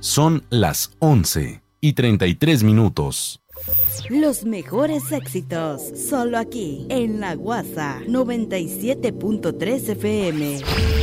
Son las 11:33. Los mejores éxitos, solo aquí, en La Guasa 97.3 FM.